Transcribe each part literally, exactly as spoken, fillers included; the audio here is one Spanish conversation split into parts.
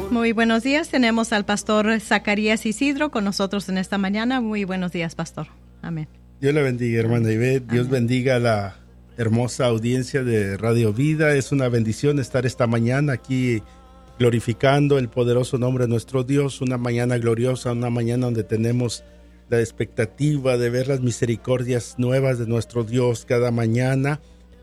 Muy buenos días. Tenemos al pastor Zacarías Isidro con nosotros en esta mañana. Muy buenos días, pastor. Amén. Dios la bendiga, hermana Ivette. Dios Amén. Bendiga a la hermosa audiencia de Radio Vida. Es una bendición estar esta mañana aquí glorificando el poderoso nombre de nuestro Dios. Una mañana gloriosa, una mañana donde tenemos la expectativa de ver las misericordias nuevas de nuestro Dios cada mañana.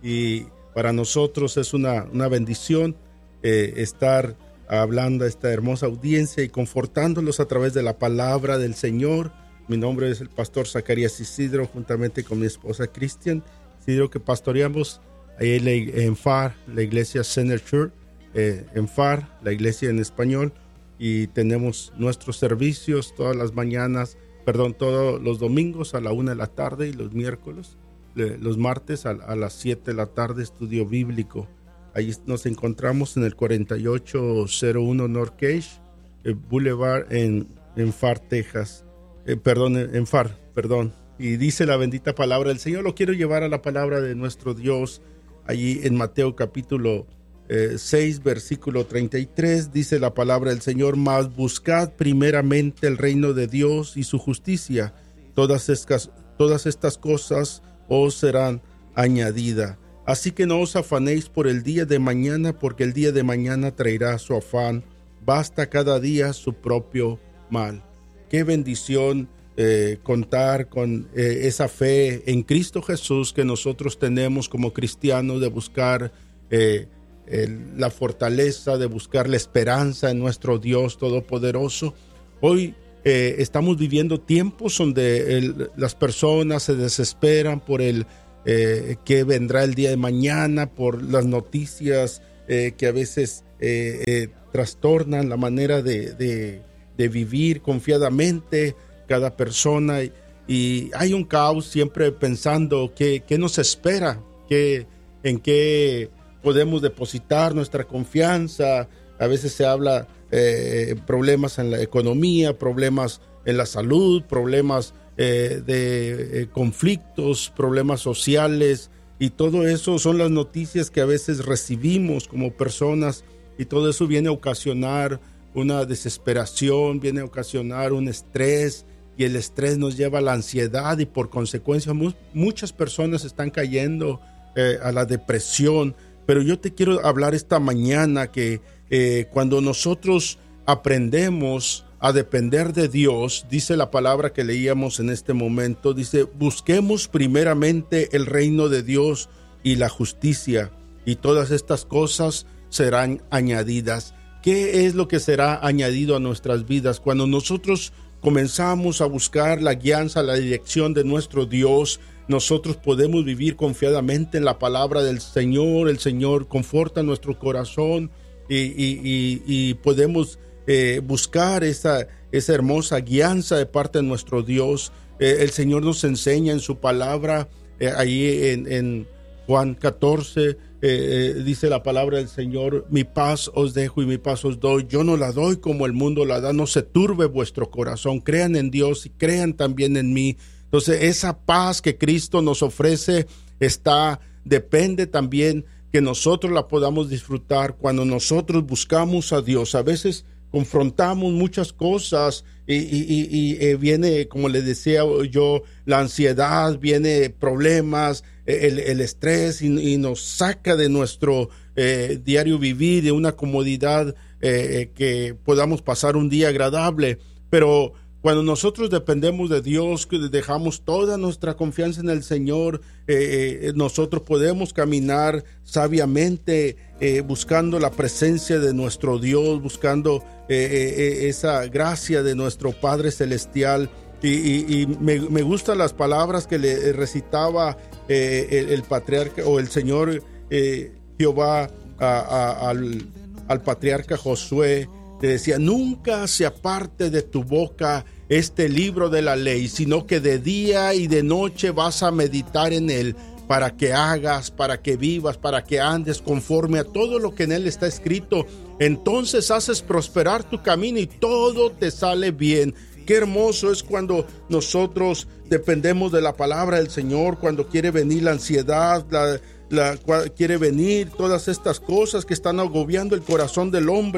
Y para nosotros es una, una bendición eh, estar hablando a esta hermosa audiencia y confortándolos a través de la palabra del Señor. Mi nombre es el pastor Zacarías Isidro, juntamente con mi esposa Cristian Isidro, que pastoreamos ahí en F A R, la iglesia Center Church, eh, en F A R, la iglesia en español, y tenemos nuestros servicios todas las mañanas, perdón, todos los domingos a la una de la tarde y los miércoles, los martes a, a las siete de la tarde, estudio bíblico. Ahí nos encontramos en el cuarenta y ocho cero uno North Cage eh, Boulevard en, en F A R, Texas. Eh, perdón, en F A R, perdón. Y dice la bendita palabra del Señor. Lo quiero llevar a la palabra de nuestro Dios. Allí en Mateo capítulo eh, seis, versículo treinta y tres, dice la palabra del Señor: mas buscad primeramente el reino de Dios y su justicia. Todas estas, todas estas cosas os serán añadidas. Así que no os afanéis por el día de mañana, porque el día de mañana traerá su afán. Basta cada día su propio mal. Qué bendición eh, contar con eh, esa fe en Cristo Jesús que nosotros tenemos como cristianos, de buscar eh, el, la fortaleza, de buscar la esperanza en nuestro Dios Todopoderoso. Hoy eh, estamos viviendo tiempos donde el, las personas se desesperan por el Eh, que vendrá el día de mañana, por las noticias eh, que a veces eh, eh, trastornan la manera de, de, de vivir confiadamente cada persona, y, y hay un caos siempre pensando qué, qué nos espera, qué, en qué podemos depositar nuestra confianza. A veces se habla eh, problemas en la economía, problemas en la salud, problemas Eh, de eh, conflictos, problemas sociales, y todo eso son las noticias que a veces recibimos como personas, y todo eso viene a ocasionar una desesperación, viene a ocasionar un estrés, y el estrés nos lleva a la ansiedad, y por consecuencia mu- muchas personas están cayendo eh, a la depresión. Pero yo te quiero hablar esta mañana que eh, cuando nosotros aprendemos a depender de Dios, dice la palabra que leíamos en este momento, dice: busquemos primeramente el reino de Dios y la justicia, y todas estas cosas serán añadidas. ¿Qué es lo que será añadido a nuestras vidas? Cuando nosotros comenzamos a buscar la guianza, la dirección de nuestro Dios, nosotros podemos vivir confiadamente en la palabra del Señor. El Señor conforta nuestro corazón, y, y, y, y podemos Eh, buscar esa, esa hermosa guianza de parte de nuestro Dios. Eh, el Señor nos enseña en su palabra, eh, ahí en, en Juan catorce, eh, eh, dice la palabra del Señor: mi paz os dejo y mi paz os doy. Yo no la doy como el mundo la da. No se turbe vuestro corazón. Crean en Dios y crean también en mí. Entonces, esa paz que Cristo nos ofrece está, depende también que nosotros la podamos disfrutar cuando nosotros buscamos a Dios. A veces confrontamos muchas cosas y, y, y, y eh, viene, como le decía yo, la ansiedad, viene problemas, el, el estrés, y, y nos saca de nuestro eh, diario vivir, de una comodidad eh, que podamos pasar un día agradable. Pero cuando nosotros dependemos de Dios, que dejamos toda nuestra confianza en el Señor, eh, eh, nosotros podemos caminar sabiamente, eh, buscando la presencia de nuestro Dios, buscando eh, eh, esa gracia de nuestro Padre Celestial. Y, y, y me, me gustan las palabras que le recitaba eh, el, el patriarca o el Señor eh, Jehová a, a, al, al patriarca Josué. Te decía: nunca se aparte de tu boca este libro de la ley, sino que de día y de noche vas a meditar en él, para que hagas, para que vivas, para que andes conforme a todo lo que en él está escrito. Entonces haces prosperar tu camino y todo te sale bien. Qué hermoso es cuando nosotros dependemos de la palabra del Señor, cuando quiere venir la ansiedad, la, la, quiere venir todas estas cosas que están agobiando el corazón del hombre.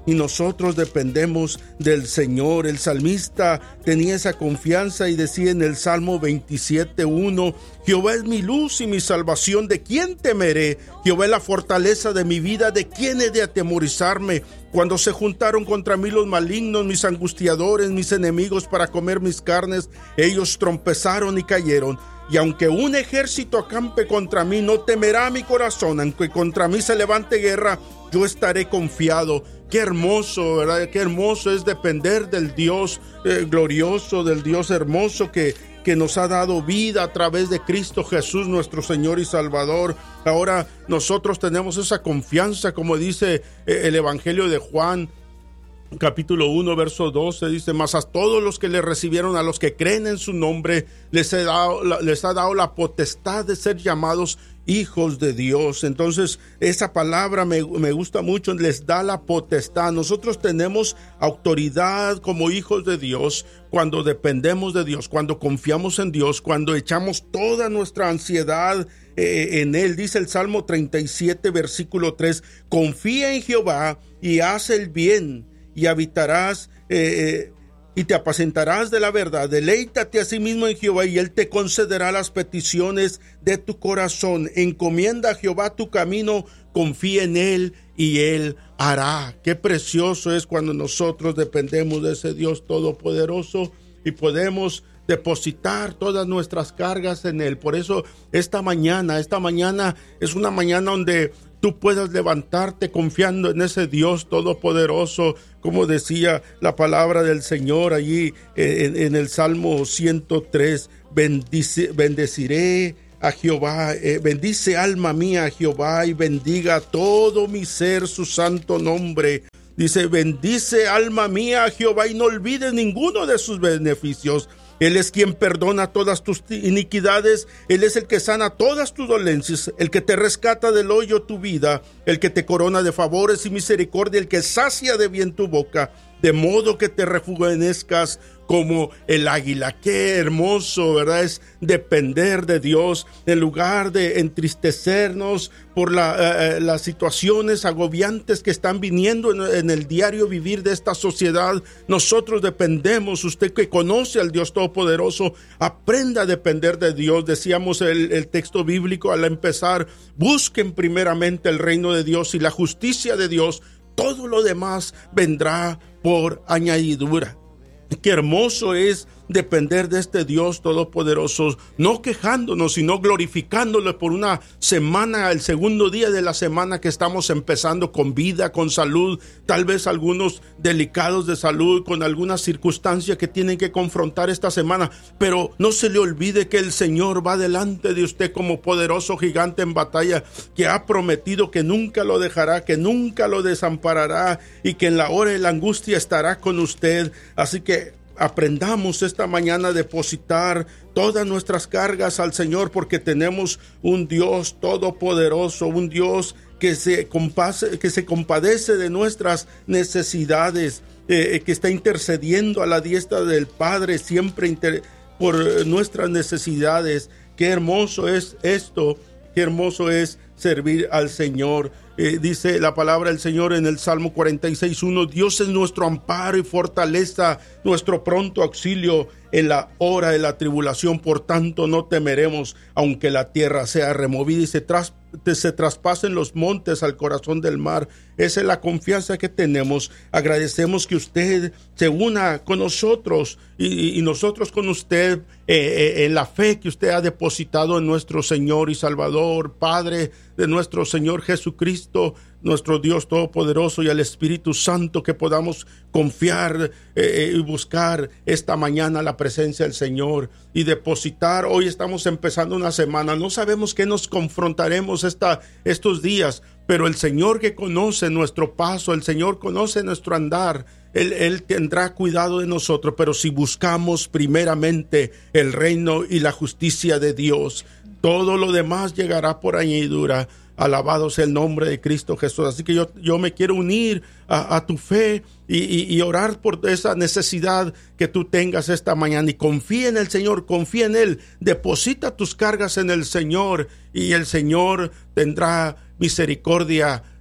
y nosotros dependemos del Señor. El salmista tenía esa confianza y decía en el Salmo veintisiete uno: Jehová es mi luz y mi salvación, ¿de quién temeré? Jehová es la fortaleza de mi vida, ¿de quién he de atemorizarme? Cuando se juntaron contra mí los malignos, mis angustiadores, mis enemigos para comer mis carnes, ellos tropezaron y cayeron. Y aunque un ejército acampe contra mí, no temerá mi corazón. Aunque contra mí se levante guerra, yo estaré confiado. Qué hermoso, ¿verdad? Qué hermoso es depender del Dios eh, glorioso, del Dios hermoso que, que nos ha dado vida a través de Cristo Jesús, nuestro Señor y Salvador. Ahora nosotros tenemos esa confianza, como dice eh, el Evangelio de Juan, capítulo uno, verso doce, dice: mas a todos los que le recibieron, a los que creen en su nombre, les ha dado, les ha dado la potestad de ser llamados hijos de Dios. Entonces, esa palabra me, me gusta mucho, les da la potestad. Nosotros tenemos autoridad como hijos de Dios cuando dependemos de Dios, cuando confiamos en Dios, cuando echamos toda nuestra ansiedad eh, en Él. Dice el Salmo treinta y siete, versículo tres: confía en Jehová y haz el bien, y habitarás eh, y te apacentarás de la verdad. Deleítate a sí mismo en Jehová, y Él te concederá las peticiones de tu corazón. Encomienda a Jehová tu camino, confía en Él y Él hará. Qué precioso es cuando nosotros dependemos de ese Dios todopoderoso y podemos depositar todas nuestras cargas en Él. Por eso esta mañana, esta mañana es una mañana donde tú puedas levantarte confiando en ese Dios todopoderoso, como decía la palabra del Señor allí en, en el Salmo ciento tres: bendice, bendeciré a Jehová, eh, bendice alma mía a Jehová, y bendiga todo mi ser su santo nombre. Dice: bendice alma mía a Jehová, y no olvides ninguno de sus beneficios. Él es quien perdona todas tus iniquidades, Él es el que sana todas tus dolencias, el que te rescata del hoyo tu vida, el que te corona de favores y misericordia, el que sacia de bien tu boca, de modo que te rejuvenezcas como el águila. Qué hermoso, ¿verdad? Es depender de Dios en lugar de entristecernos por la, eh, las situaciones agobiantes que están viniendo en, en el diario vivir de esta sociedad. Nosotros dependemos. Usted que conoce al Dios Todopoderoso, aprenda a depender de Dios. Decíamos el, el texto bíblico al empezar: busquen primeramente el reino de Dios y la justicia de Dios, todo lo demás vendrá por añadidura. Qué hermoso es depender de este Dios todopoderoso, no quejándonos, sino glorificándole por una semana, el segundo día de la semana que estamos empezando, con vida, con salud, tal vez algunos delicados de salud, con alguna circunstancia que tienen que confrontar esta semana, pero no se le olvide que el Señor va delante de usted como poderoso gigante en batalla, que ha prometido que nunca lo dejará, que nunca lo desamparará, y que en la hora de la angustia estará con usted. Así que aprendamos esta mañana a depositar todas nuestras cargas al Señor, porque tenemos un Dios todopoderoso, un Dios que se, compase, que se compadece de nuestras necesidades, eh, que está intercediendo a la diestra del Padre siempre inter, por nuestras necesidades. Qué hermoso es esto, qué hermoso es servir al Señor. Eh, dice la palabra del Señor en el Salmo cuarenta y seis uno: Dios es nuestro amparo y fortaleza, nuestro pronto auxilio en la hora de la tribulación. Por tanto no temeremos, aunque la tierra sea removida y se, tras, se traspasen los montes al corazón del mar. Esa es la confianza que tenemos. Agradecemos que usted se una con nosotros y, y nosotros con usted eh, eh, en la fe que usted ha depositado en nuestro Señor y Salvador, Padre de nuestro Señor Jesucristo, nuestro Dios Todopoderoso, y al Espíritu Santo, que podamos confiar eh, y buscar esta mañana la presencia del Señor y depositar. Hoy estamos empezando una semana, no sabemos qué nos confrontaremos esta, estos días, pero el Señor, que conoce nuestro paso, el Señor conoce nuestro andar, Él, Él tendrá cuidado de nosotros. Pero si buscamos primeramente el reino y la justicia de Dios, todo lo demás llegará por añadidura. Alabado sea el nombre de Cristo Jesús. Así que yo, yo me quiero unir a, a tu fe y, y, y orar por esa necesidad que tú tengas esta mañana. Y confía en el Señor, confía en Él. Deposita tus cargas en el Señor, y el Señor tendrá misericordia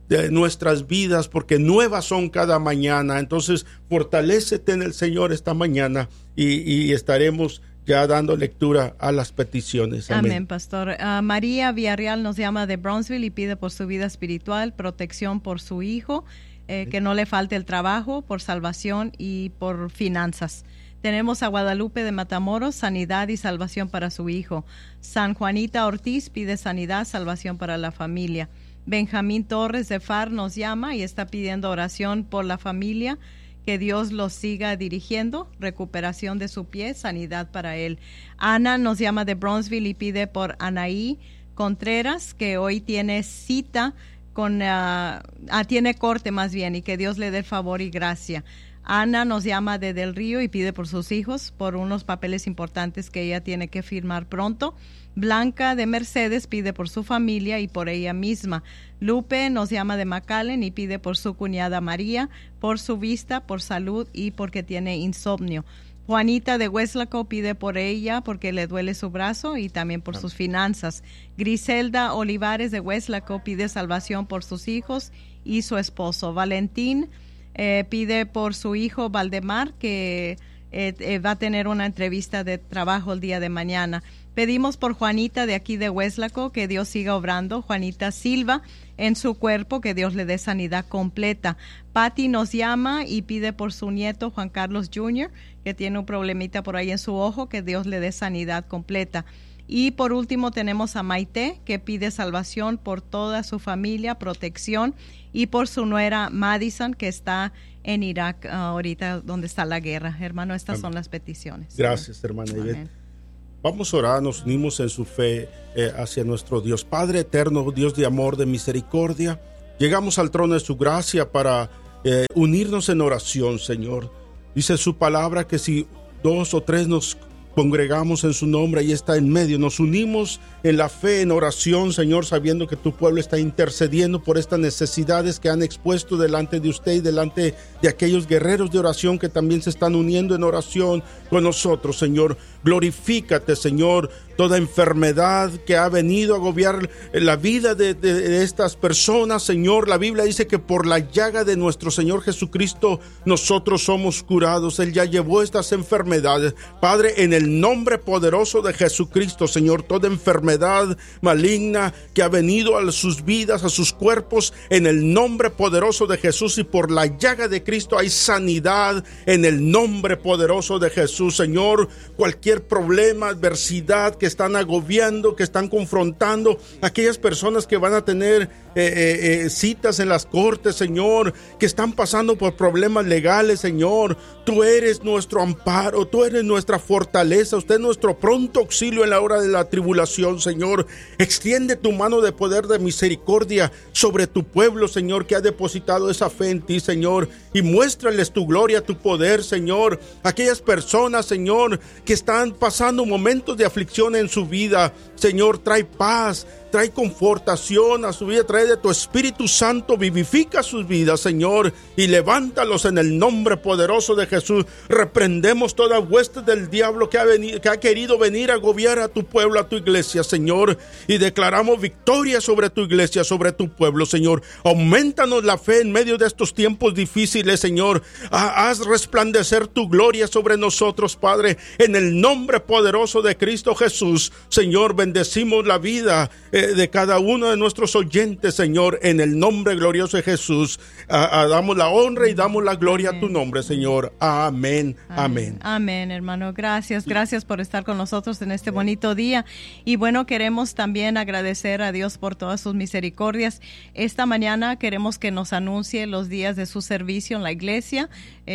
de nuestras vidas, porque nuevas son cada mañana. Entonces, fortalécete en el Señor esta mañana y, y estaremos ya dando lectura a las peticiones. Amén, Amén pastor. Uh, María Villarreal nos llama de Brownsville y pide por su vida espiritual, protección por su hijo, eh, que no le falte el trabajo, por salvación y por finanzas. Tenemos a Guadalupe de Matamoros, sanidad y salvación para su hijo. San Juanita Ortiz pide sanidad, salvación para la familia. Benjamín Torres de F A R nos llama y está pidiendo oración por la familia, que Dios los siga dirigiendo, recuperación de su pie, sanidad para él. Ana nos llama de Brownsville y pide por Anaí Contreras, que hoy tiene cita con, uh, ah, tiene corte más bien, y que Dios le dé favor y gracia. Ana nos llama de Del Río y pide por sus hijos, por unos papeles importantes que ella tiene que firmar pronto. Blanca de Mercedes pide por su familia y por ella misma. Lupe nos llama de McAllen y pide por su cuñada María, por su vista, por salud y porque tiene insomnio. Juanita de Weslaco pide por ella porque le duele su brazo y también por sus finanzas. Griselda Olivares de Weslaco pide salvación por sus hijos y su esposo. Valentín Eh, pide por su hijo Valdemar, que eh, eh, va a tener una entrevista de trabajo el día de mañana. Pedimos por Juanita de aquí de Weslaco, que Dios siga obrando. Juanita Silva, en su cuerpo, que Dios le dé sanidad completa. Patti nos llama y pide por su nieto Juan Carlos junior, que tiene un problemita por ahí en su ojo, que Dios le dé sanidad completa. Y por último tenemos a Maite, que pide salvación por toda su familia, protección, y por su nuera Madison, que está en Irak uh, ahorita donde está la guerra. Hermano, estas Amén. Son las peticiones. Gracias, hermana Ivette. Vamos a orar, nos unimos en su fe eh, hacia nuestro Dios. Padre eterno, Dios de amor, de misericordia, llegamos al trono de su gracia para eh, unirnos en oración, Señor. Dice su palabra que si dos o tres nos congregamos en su nombre, ahí está en medio. Nos unimos en la fe, en oración, Señor, sabiendo que tu pueblo está intercediendo por estas necesidades que han expuesto delante de usted y delante de aquellos guerreros de oración que también se están uniendo en oración con nosotros, Señor. Glorifícate, Señor, toda enfermedad que ha venido a agobiar la vida de, de, de estas personas, Señor. La Biblia dice que por la llaga de nuestro Señor Jesucristo nosotros somos curados. Él ya llevó estas enfermedades. Padre, en el nombre poderoso de Jesucristo, Señor, toda enfermedad maligna que ha venido a sus vidas, a sus cuerpos, en el nombre poderoso de Jesús, y por la llaga de Cristo hay sanidad en el nombre poderoso de Jesús, Señor. Cualquier problema, adversidad que están agobiando, que están confrontando aquellas personas que van a tener eh, eh, eh, citas en las cortes, Señor, que están pasando por problemas legales, Señor. Tú eres nuestro amparo, tú eres nuestra fortaleza, usted es nuestro pronto auxilio en la hora de la tribulación, Señor. Extiende tu mano de poder, de misericordia sobre tu pueblo, Señor, que ha depositado esa fe en ti, Señor, y muéstrales tu gloria, tu poder, Señor. Aquellas personas, Señor, que están pasando momentos de aflicción en su vida, Señor, trae paz, trae confortación a su vida, trae de tu Espíritu Santo, vivifica sus vidas, Señor, y levántalos en el nombre poderoso de Jesús. Reprendemos toda hueste del diablo que ha, venido, que ha querido venir a agobiar a tu pueblo, a tu iglesia, Señor, y declaramos victoria sobre tu iglesia, sobre tu pueblo, Señor. Aumentanos la fe en medio de estos tiempos difíciles, Señor. Haz resplandecer tu gloria sobre nosotros, Padre, en el nombre poderoso de Cristo Jesús. Señor, bendecimos la vida eh, de cada uno de nuestros oyentes, Señor, en el nombre glorioso de Jesús. A, a, damos la honra y damos la gloria Amén. A tu nombre, Señor. Amén. Amén. Amén, hermano. Gracias. Gracias por estar con nosotros en este bonito día. Y bueno, queremos también agradecer a Dios por todas sus misericordias. Esta mañana queremos que nos anuncie los días de su servicio en la iglesia,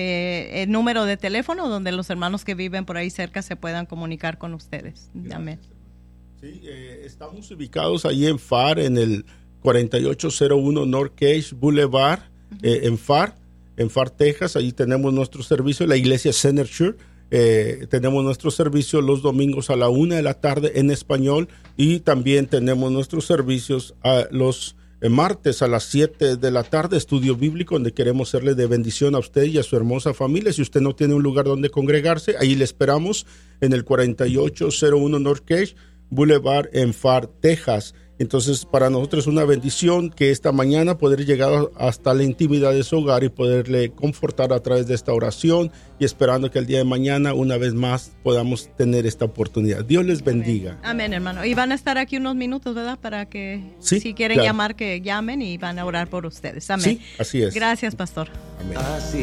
eh, el número de teléfono donde los hermanos que viven por ahí cerca se puedan comunicar con ustedes. Amén. Sí, eh, estamos ubicados ahí en F A R, en el cuarenta y ocho cero uno North Cage Boulevard, uh-huh. eh, en F A R, en F A R, Texas. Ahí tenemos nuestro servicio, la iglesia Center Church. Eh, tenemos nuestro servicio los domingos a la una de la tarde en español, y también tenemos nuestros servicios a los eh, martes a las siete de la tarde, estudio bíblico, donde queremos serle de bendición a usted y a su hermosa familia. Si usted no tiene un lugar donde congregarse, ahí le esperamos en el cuarenta y ocho cero uno North Cage Boulevard en F A R, Texas. Entonces, para nosotros es una bendición que esta mañana poder llegar hasta la intimidad de su hogar y poderle confortar a través de esta oración, y esperando que el día de mañana una vez más podamos tener esta oportunidad. Dios les bendiga. Amén, Amén, hermano. Y van a estar aquí unos minutos, ¿verdad? Para que sí, si quieren claro. llamar, que llamen y van a orar por ustedes. Amén. Sí, así es. Gracias, pastor. Amén.